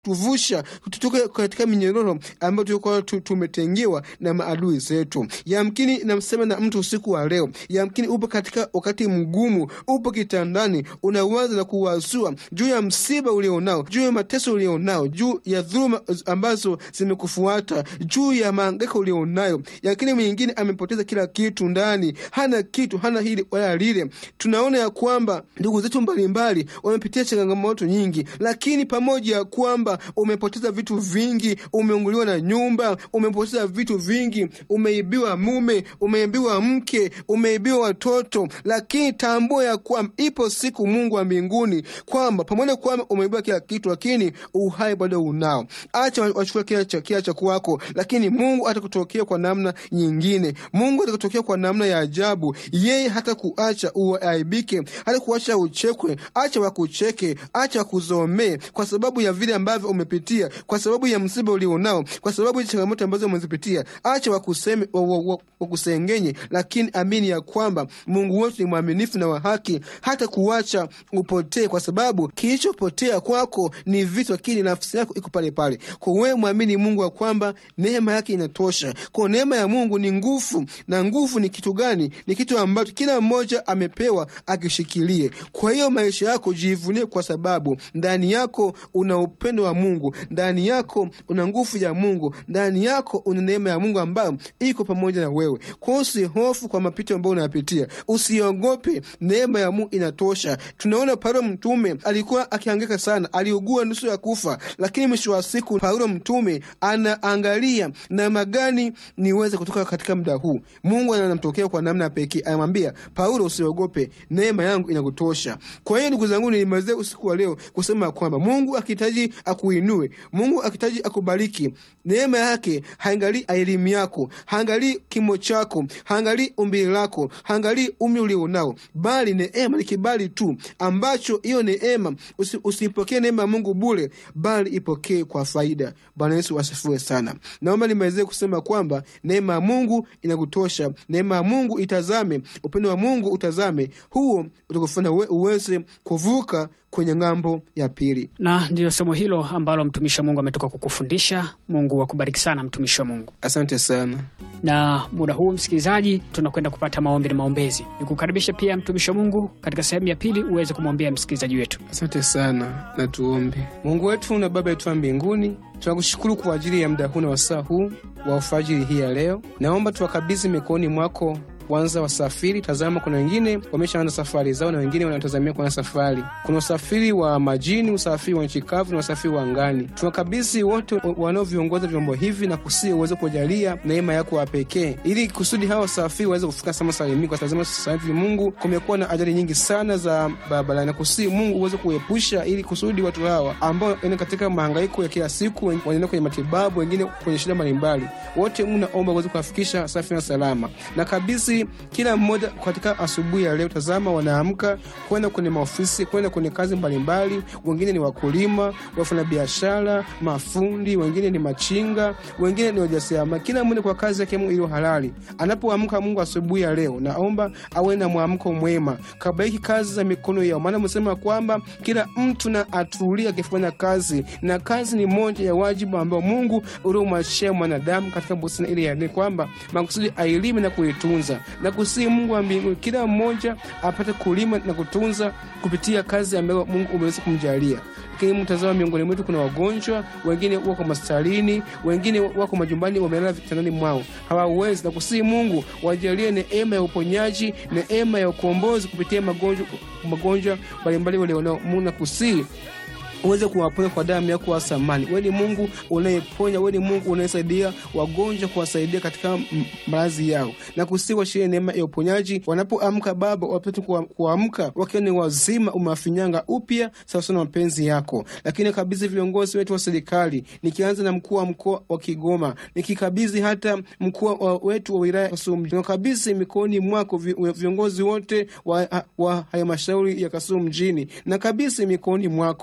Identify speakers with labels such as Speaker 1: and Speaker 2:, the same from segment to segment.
Speaker 1: tuvusha tutoke katika minyororo ambayo tulikuwa tumetengewa na maadui zetu. Yamkini namsema na mtu usiku wa leo, yamkini upo katika wakati mgumu, upo kitandani, unawaza na kuwazua juu ya msiba ulionao, juu ya mateso ulionao, juu ya dhuluma ambazo zimekufuata, juu ya mahangaiko ulionayo. Yamkini mwingine amepoteza kila kitu ndani, hana kitu, hana hili wala lile. Tunaona ya kwamba ndugu zetu mbalimbali wamepitia changamoto nyingi, lakini pamoja ya kwamba umepoteza vitu vingi, umeunguliwa na nyumba, umepoteza vitu vingi, umeibiwa mume, umeibiwa mke, umeibiwa watoto, lakini tambua ya kwamba ipo siku Mungu wa mbinguni kwamba pamoja kwamba umeibiwa kila kitu, lakini uhai bado unao. Acha wachukue kila cha kwako, lakini Mungu atakutokea kwa namna nyingine. Mungu atakutokea kwa namna ya ajabu. Yeye hata kuacha uaibike, hata kuacha uchekwe. Acha wakucheke, acha wakuzomee kwa sababu ya vile ambavyo umepitia, kwa sababu ya msiba ulionao, kwa sababu ya changamoto ambazo umezipitia. Acha wakuseme, wakusengenye, lakini amini ya kwamba Mungu wetu ni mwaminifu na wa haki, hata kuacha upotee, kwa sababu kilichopotea kwako ni vitu, lakini nafsi yako iko pale pale. Kwa wewe muamini Mungu wa kwamba neema yake inatosha. Kwa neema ya Mungu ni nguvu, na nguvu ni kitu gani? Ni kitu ambacho kila mmoja amepewa akishikilie. Kwa hiyo maisha yako jivunie, kwa sababu ndani yako una upendo wa Mungu, ndani yako una nguvu ya Mungu, ndani yako una neema ya Mungu ambayo iko pamoja na wewe. Kwa usihofu kwa mapito ambayo unayapitia, usiogope, neema ya Mungu inatosha. Tunaona Paulo mtume alikuwa akihangaika sana, aliugua nusu ya kufa, lakini mwisho wa siku Paulo mtume anaangalia neema gani niweze kutoka katika muda huu. Mungu anamtokea kwa namna pekee, anamwambia Paulo, usiogope, neema yangu inakutosha. Kwa hiyo ndugu zangu, nilimaliza usiku wa leo kusema kwamba Mungu akihitaji akuinue, Mungu akihitaji akubariki, neema yake haangalii elimu yako, haangalii kimo chako, haangalii umbile lako, haangalii umri ulionao, bali neema ni kibali tu ambacho hiyo neema usipokee neema ya Mungu bure, bali ipokee kwa faida. Bwana Yesu asifiwe sana. Naomba nimalize kusema kwamba neema ya Mungu inakutosha. Neema ya Mungu itazame, upendo wa Mungu utazame, huo utakufanya uweze kuvuka kwenye ngambo ya pili.
Speaker 2: Na ndio somo hilo ambalo mtumishi wa Mungu ametoka kukufundisha. Mungu akubariki sana mtumishi wa Mungu.
Speaker 1: Asante sana.
Speaker 2: Na muda huu msikilizaji, tunakwenda kupata maombi na maombezi. Nikukaribisha pia mtumishi wa Mungu katika sehemu ya pili uweze kumwombea msikilizaji wetu.
Speaker 1: Asante sana, na tuombe. Mungu wetu na Baba yetu wa mbinguni, tunakushukuru kwa ajili ya muda huu na wasaa huu wa ufajiri hii ya leo. Naomba tuwakabidhi mikononi mwako kwanza wasafiri. Tazama, kuna wengine wameshaanza safari zao na wengine wanatazamia kuanza safari. Kuna usafiri wa majini, usafiri wa nchi kavu na usafiri wa angani. Tunakabidhi wote wanaoviongoza vyombo hivi na kusihi uweze kujalia neema yako ya pekee, ili kusudi hawa wasafiri waweze kufika salama salimini. Kwa tazama sasa hivi Mungu, kumekuwa na ajali nyingi sana za barabarani, na kusihi Mungu uweze kuepusha, ili kusudi watu hawa ambao wana katika mahangaiko ya kila siku, wanaenda kwenye matibabu, wengine kwenye shida mbalimbali, wote Mungu naomba uweze kuwafikisha safi na salama. Na kabisa kila mmoja katika asubuhi ya leo, tazama wanaamka kwenda kwenye maofisi, kwenda kwenye kazi mbalimbali. Wengine ni wakulima, wafanya biashara, mafundi, wengine ni machinga, wengine ni wajasiriamali. Kila mmoja kwa kazi yake Mungu iliyo halali. Anapoamka Mungu asubuhi ya leo, naomba awe na mwamko mwema, kabariki kazi za mikono yao, maana msema kwamba kila mtu na atulia akifanya kazi, na kazi ni moja ya wajibu ambao Mungu uliomwachia mwanadamu katika bustani ile ya Edeni, kwamba makusudi ailime na kuitunza. Na kusihi Mungu wa mbinguni, kila mmoja apate kulima na kutunza kupitia kazi ambayo Mungu umeweza kumjalia. Lakini mtazama, miongoni mwetu kuna wagonjwa, wengine wako mastarini, wengine wako majumbani, wamelala vitandani mwao, hawawezi. Na kusihi Mungu wajalie neema ya uponyaji, neema ya ukombozi kupitia magonjwa mbalimbali walionao. Mungu na kusihi uweze kuwaponya kwa damu yako ya thamani. Wewe ni Mungu unayeponya, wewe ni Mungu unayesaidia wagonjwa, kuwasaidia katika maradhi yao. Na kusihi washie neema ya uponyaji wanapoamka Baba, wapate kuamka wakiwa ni wazima, umewafinyanga upya sawa na mapenzi yako. Lakini kabidhi viongozi wetu wa serikali, nikianza na mkuu wa mkoa wa Kigoma, nikikabidhi hata mkuu wetu wa wilaya Kasulu, nikabidhi mikononi mwako viongozi wote wa halmashauri ya Kasulu mjini, na kabidhi mikononi mwako.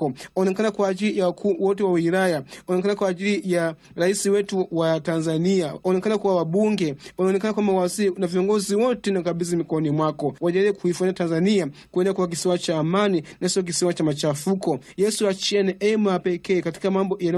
Speaker 1: unaonekana kwa ajili ya wakuu wote wa wilaya, unaonekana kwa ajili ya rais wetu wa Tanzania, unaonekana kwa wabunge, unaonekana kwa mawaziri na viongozi wote, na kabisa mikononi mwako. Wajalie kuifanya Tanzania kuenda kwa kisiwa cha amani na sio kisiwa cha machafuko. Yesu, achie neema pekee katika mambo